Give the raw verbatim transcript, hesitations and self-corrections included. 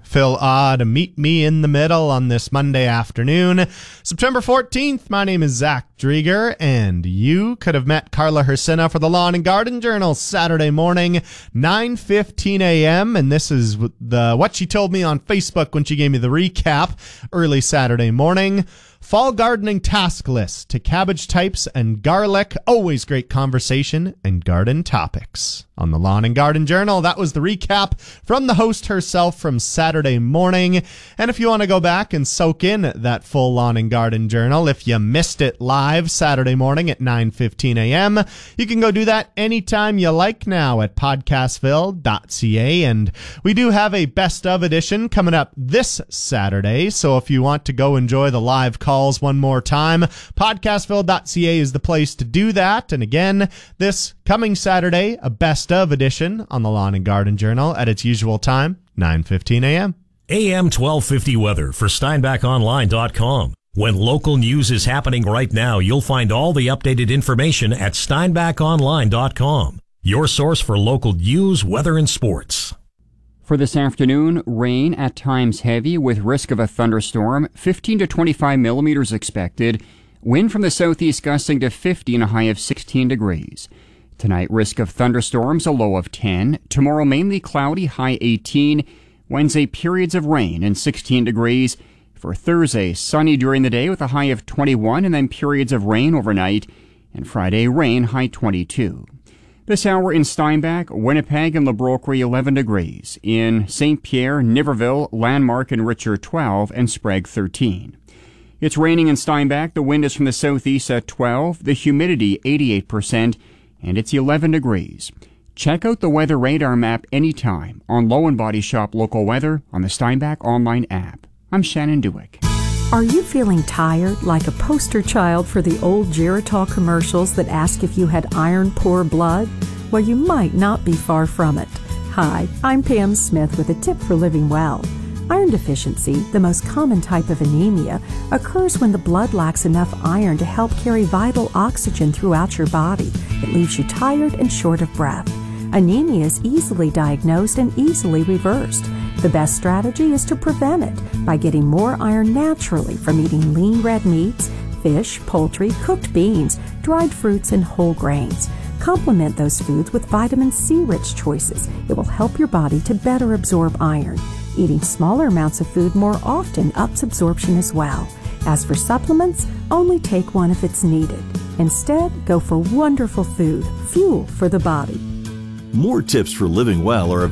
Phil Ah to meet me in the middle on this Monday afternoon, September fourteenth. My name is Zach Drieger, and you could have met Carla Hersina for the Lawn and Garden Journal Saturday morning, nine fifteen a.m., and this is the what she told me on Facebook when she gave me the recap early Saturday morning. Fall gardening task list to cabbage types and garlic. Always great conversation and garden topics on the Lawn and Garden Journal. That was the recap from the host herself from Saturday morning. And if you want to go back and soak in that full Lawn and Garden Journal, if you missed it live Saturday morning at nine fifteen a.m., you can go do that anytime you like now at podcastville dot c a. And we do have a best of edition coming up this Saturday. So if you want to go enjoy the live calls one more time, podcastville dot c a is the place to do that. And again, this coming Saturday, a best of edition on the Lawn and Garden Journal at its usual time, nine fifteen a.m. A M twelve fifty weather for steinbach online dot com. When local news is happening right now, you'll find all the updated information at steinbach online dot com. Your source for local news, weather, and sports. For this afternoon, rain at times heavy with risk of a thunderstorm, fifteen to twenty-five millimeters expected. Wind from the southeast gusting to fifty and a high of sixteen degrees. Tonight, risk of thunderstorms, a low of ten. Tomorrow, mainly cloudy, high eighteen. Wednesday, periods of rain and sixteen degrees. For Thursday, sunny during the day with a high of twenty-one and then periods of rain overnight. And Friday, rain, high twenty-two. This hour in Steinbach, Winnipeg and Le Brocquerie, eleven degrees. In Saint Pierre, Niverville, Landmark and Richer, twelve, and Sprague, thirteen. It's raining in Steinbach. The wind is from the southeast at twelve. The humidity, eighty-eight percent. And it's eleven degrees. Check out the weather radar map anytime on Low and Body Shop Local Weather on the Steinbach online app. I'm Shannon Dewick. Are you feeling tired, like a poster child for the old Geritol commercials that ask if you had iron-poor blood? Well, you might not be far from it. Hi, I'm Pam Smith with a tip for living well. Iron deficiency, the most common type of anemia, occurs when the blood lacks enough iron to help carry vital oxygen throughout your body. It leaves you tired and short of breath. Anemia is easily diagnosed and easily reversed. The best strategy is to prevent it by getting more iron naturally from eating lean red meats, fish, poultry, cooked beans, dried fruits, and whole grains. Complement those foods with vitamin C-rich choices. It will help your body to better absorb iron. Eating smaller amounts of food more often ups absorption as well. As for supplements, only take one if it's needed. Instead, go for wonderful food, fuel for the body. More tips for living well are